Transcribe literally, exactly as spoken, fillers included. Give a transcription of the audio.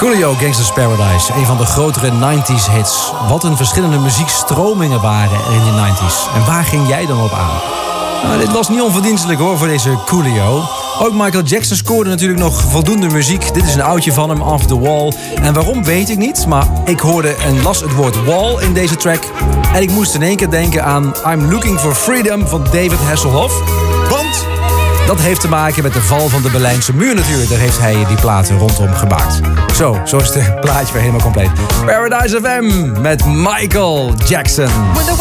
Coolio, Gangsta's Paradise. Een van de grotere nineties hits. Wat een verschillende muziekstromingen waren er in de nineties. En waar ging jij dan op aan? Nou, dit was niet onverdienstelijk hoor voor deze Coolio. Ook Michael Jackson scoorde natuurlijk nog voldoende muziek. Dit is een oudje van hem, Off the Wall. En waarom weet ik niet, maar ik hoorde en las het woord wall in deze track. En ik moest in één keer denken aan I'm Looking for Freedom van David Hasselhoff. Want dat heeft te maken met de val van de Berlijnse muur natuurlijk. Daar heeft hij die platen rondom gemaakt. Zo, zo is het plaatje weer helemaal compleet. Paradise F M met Michael Jackson.